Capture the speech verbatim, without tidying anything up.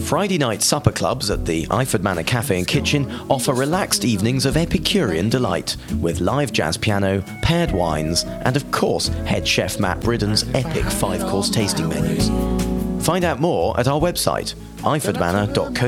Friday night supper clubs at the Iford Manor Cafe and Kitchen offer relaxed evenings of Epicurean delight, with live jazz piano, paired wines, and of course head chef Matt Bridden's epic five-course tasting menus. Find out more at our website, iford manor dot co